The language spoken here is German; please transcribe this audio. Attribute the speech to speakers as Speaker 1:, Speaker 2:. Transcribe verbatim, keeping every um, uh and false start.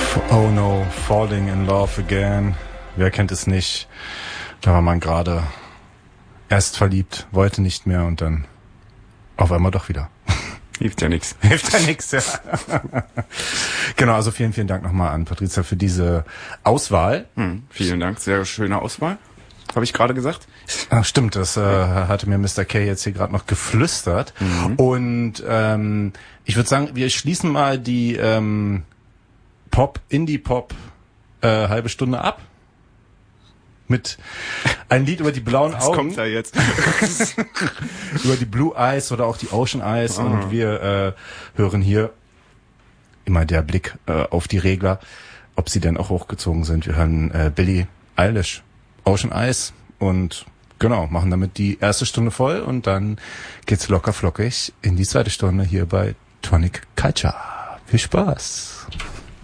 Speaker 1: Oh no, Falling in Love Again. Wer kennt es nicht? Da war man gerade erst verliebt, wollte nicht mehr und dann auf einmal doch wieder.
Speaker 2: Hilft ja nichts.
Speaker 1: Hilft ja nichts, ja. Genau, also vielen, vielen Dank nochmal an Patricia für diese Auswahl.
Speaker 2: Hm, vielen Dank, sehr schöne Auswahl. Habe ich gerade gesagt?
Speaker 1: Ach, stimmt, das äh, hatte mir Mister K jetzt hier gerade noch geflüstert. Mhm. Und ähm, ich würde sagen, wir schließen mal die ähm, Pop, Indie-Pop äh, halbe Stunde ab. Mit ein Lied über die blauen
Speaker 2: Was
Speaker 1: Augen.
Speaker 2: Was kommt da jetzt?
Speaker 1: Über die Blue Eyes oder auch die Ocean Eyes. Oh. Und wir äh, hören hier immer der Blick äh, auf die Regler, ob sie denn auch hochgezogen sind. Wir hören äh, Billie Eilish, Ocean Eyes und genau, machen damit die erste Stunde voll und dann geht's locker flockig in die zweite Stunde hier bei Tonic Culture. Viel Spaß!